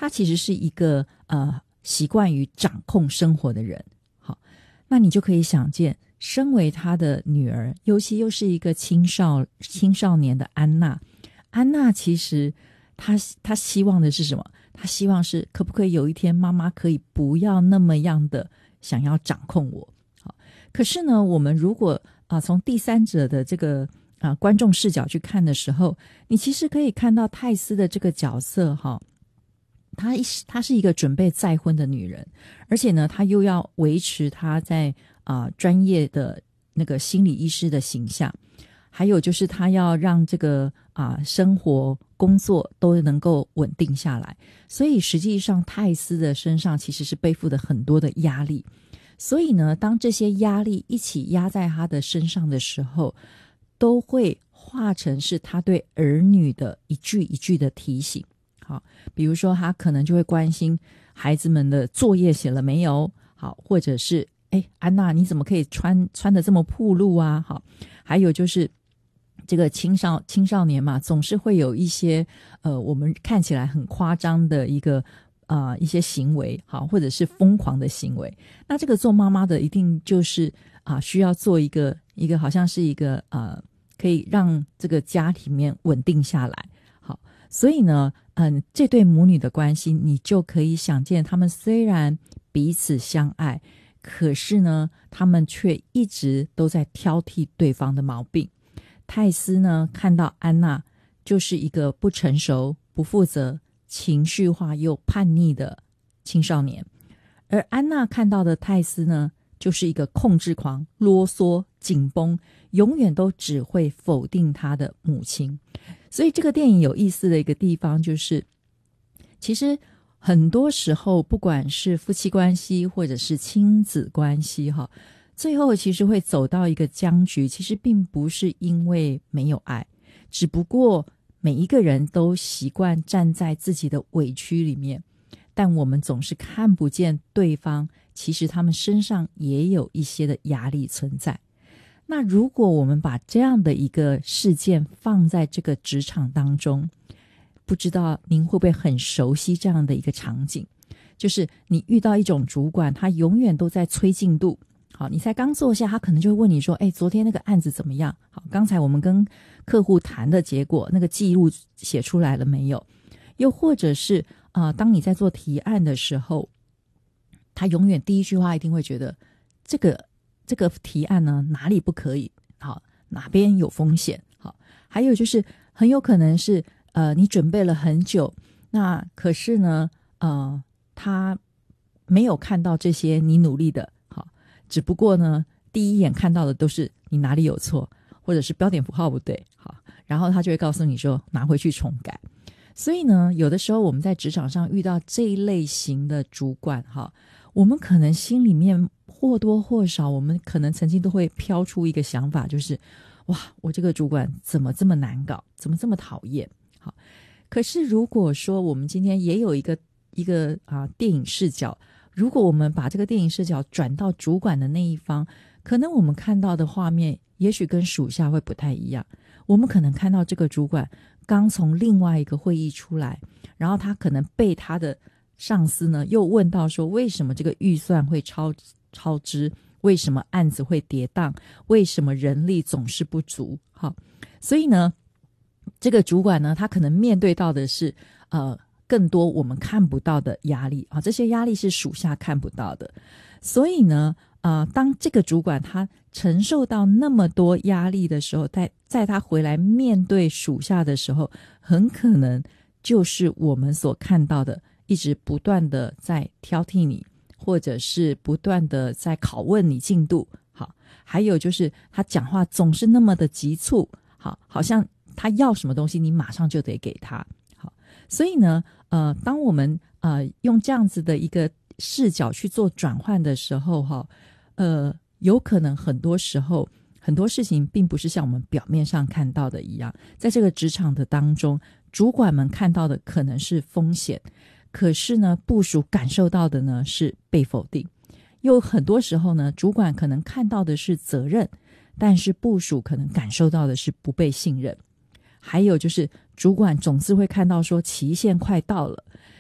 他其实是一个习惯于掌控生活的人。好，那你就可以想见，身为他的女儿，尤其又是一个青少年的安娜其实她希望的是什么？她希望是可不可以有一天妈妈可以不要那么样的想要掌控我。好，可是呢，我们如果从第三者的这个观众视角去看的时候，你其实可以看到泰斯的这个角色她是一个准备再婚的女人，而且呢，她又要维持她在专业的那个心理医师的形象，还有就是她要让这个生活工作都能够稳定下来，所以实际上泰斯的身上其实是背负的很多的压力。所以呢，当这些压力一起压在他的身上的时候，都会化成是他对儿女的一句一句的提醒。好，比如说他可能就会关心孩子们的作业写了没有，好，或者是安娜你怎么可以穿得这么暴露啊？好，还有就是这个青少年嘛，总是会有一些我们看起来很夸张的一些行为，好，或者是疯狂的行为。那这个做妈妈的一定就是需要做一个好像是一个可以让这个家里面稳定下来。好，所以呢这对母女的关系，你就可以想见，他们虽然彼此相爱，可是呢他们却一直都在挑剔对方的毛病。泰斯呢看到安娜就是一个不成熟、不负责、情绪化又叛逆的青少年，而安娜看到的泰斯呢，就是一个控制狂、啰嗦、紧绷，永远都只会否定他的母亲。所以这个电影有意思的一个地方就是，其实很多时候不管是夫妻关系或者是亲子关系最后其实会走到一个僵局，其实并不是因为没有爱，只不过每一个人都习惯站在自己的委屈里面，但我们总是看不见对方其实他们身上也有一些的压力存在。那如果我们把这样的一个事件放在这个职场当中，不知道您会不会很熟悉这样的一个场景，就是你遇到一种主管，他永远都在催进度。好，你才刚坐下，他可能就会问你说昨天那个案子怎么样？好，刚才我们跟客户谈的结果，那个记录写出来了没有？又或者是当你在做提案的时候，他永远第一句话一定会觉得这个提案呢哪里不可以？好，哪边有风险？好，还有就是很有可能是你准备了很久，那可是呢他没有看到这些你努力的，好，只不过呢第一眼看到的都是你哪里有错，或者是标点符号不对，好，然后他就会告诉你说拿回去重改。所以呢有的时候我们在职场上遇到这一类型的主管我们可能心里面或多或少，我们可能曾经都会飘出一个想法，就是哇，我这个主管怎么这么难搞，怎么这么讨厌。好，可是如果说我们今天也有一个电影视角，如果我们把这个电影视角转到主管的那一方，可能我们看到的画面也许跟属下会不太一样。我们可能看到这个主管刚从另外一个会议出来，然后他可能被他的上司呢又问到说为什么这个预算会超支，为什么案子会跌宕，为什么人力总是不足。好，所以呢这个主管呢他可能面对到的是更多我们看不到的压力这些压力是属下看不到的。所以呢当这个主管他承受到那么多压力的时候，在他回来面对属下的时候，很可能就是我们所看到的一直不断的在挑剔你，或者是不断的在拷问你进度。好，还有就是他讲话总是那么的急促，好像他要什么东西你马上就得给他。好，所以呢当我们用这样子的一个视角去做转换的时候有可能很多时候很多事情并不是像我们表面上看到的一样。在这个职场的当中，主管们看到的可能是风险，可是呢部属感受到的呢是被否定。又很多时候呢主管可能看到的是责任，但是部属可能感受到的是不被信任。还有就是主管总是会看到说期限快到了，